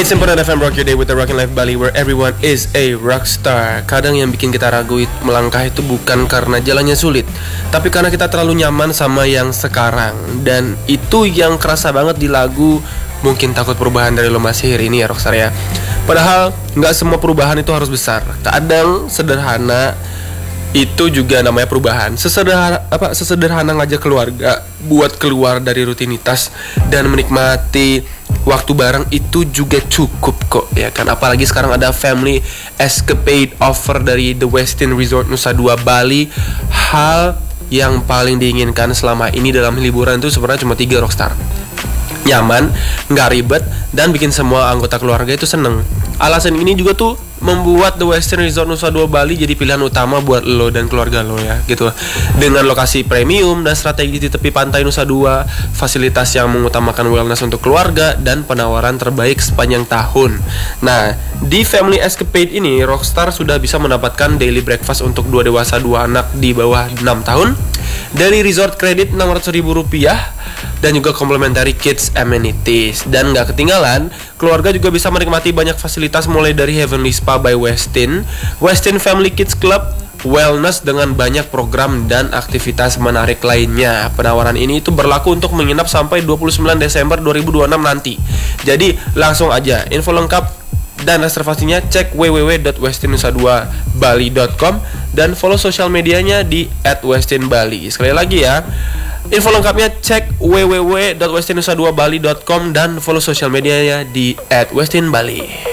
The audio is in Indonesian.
It's important FM rock your day with the Rockin' Life Bali, where everyone is a rockstar. Kadang yang bikin kita ragu melangkah itu bukan karena jalannya sulit, tapi karena kita terlalu nyaman sama yang sekarang. Dan itu yang kerasa banget di lagu Mungkin Takut Perubahan dari Loma Sihir ini ya rockstar ya. Padahal gak semua perubahan itu harus besar. Kadang sederhana itu juga namanya perubahan. Sesederhana ngajak keluarga buat keluar dari rutinitas dan menikmati waktu bareng itu juga cukup kok ya kan. Apalagi sekarang ada family escapade offer dari The Westin Resort Nusa Dua Bali. Hal yang paling diinginkan selama ini dalam liburan itu sebenarnya cuma 3 rockstar: nyaman, nggak ribet, dan bikin semua anggota keluarga itu seneng. Alasan ini juga tuh membuat The Westin Resort Nusa Dua Bali jadi pilihan utama buat lo dan keluarga lo ya gitu. Dengan lokasi premium dan strategi di tepi pantai Nusa Dua, fasilitas yang mengutamakan wellness untuk keluarga, dan penawaran terbaik sepanjang tahun. Nah, di Family Escapade ini Rockstar sudah bisa mendapatkan daily breakfast untuk 2 dewasa 2 anak di bawah 6 tahun dari resort kredit Rp600.000 dan juga complimentary kids amenities. Dan gak ketinggalan, keluarga juga bisa menikmati banyak fasilitas mulai dari Heavenly Spa by Westin, Westin Family Kids Club, wellness dengan banyak program dan aktivitas menarik lainnya. Penawaran ini itu berlaku untuk menginap sampai 29 Desember 2026 nanti. Jadi langsung aja, info lengkap dan reservasinya cek www.westinnusa2bali.com dan follow sosial medianya di @westinbali. Sekali lagi ya, info lengkapnya cek www.westinnusa2bali.com dan follow sosial medianya di @westinbali.